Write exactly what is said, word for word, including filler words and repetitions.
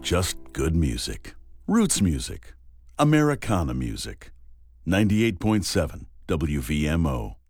just good music. Roots music. Americana music. ninety-eight point seven W V M O.